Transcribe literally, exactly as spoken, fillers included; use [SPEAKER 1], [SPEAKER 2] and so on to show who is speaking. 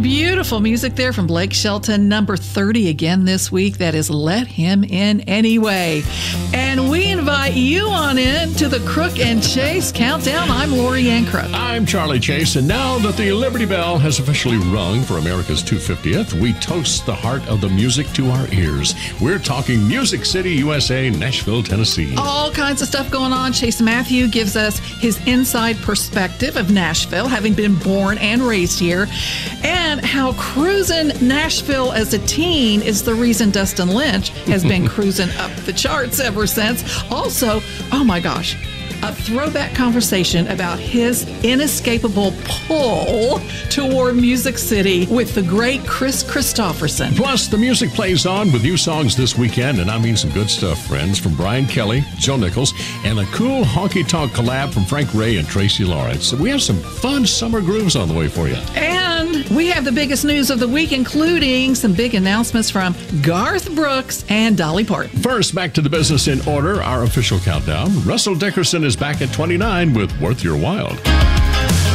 [SPEAKER 1] Some beautiful music there from Blake Shelton, number thirty again this week. That is Let Him In Anyway. And we invite you on in to the Crook and Chase Countdown. I'm Lori Ann Crook.
[SPEAKER 2] I'm Charlie Chase, and now that the Liberty Bell has officially rung for America's two hundred fiftieth, we toast the heart of the music to our ears. We're talking Music City, U S A, Nashville, Tennessee.
[SPEAKER 1] All kinds of stuff going on. Chase Matthew gives us his inside perspective of Nashville, having been born and raised here, and how cruising Nashville as a teen is the reason Dustin Lynch has been cruising up the charts ever since. Also, oh my gosh, a throwback conversation about his inescapable pull toward Music City with the great Chris Christopherson.
[SPEAKER 2] Plus, the music plays on with new songs this weekend, and I mean some good stuff, friends, from Brian Kelly, Joe Nichols, and a cool honky tonk collab from Frank Ray and Tracy Lawrence. So we have some fun summer grooves on the way for you.
[SPEAKER 1] And we have the biggest news of the week, including some big announcements from Garth Brooks and Dolly Parton.
[SPEAKER 2] First, back to the business in order, our official countdown. Russell Dickerson is back at twenty-nine with Worth Your While.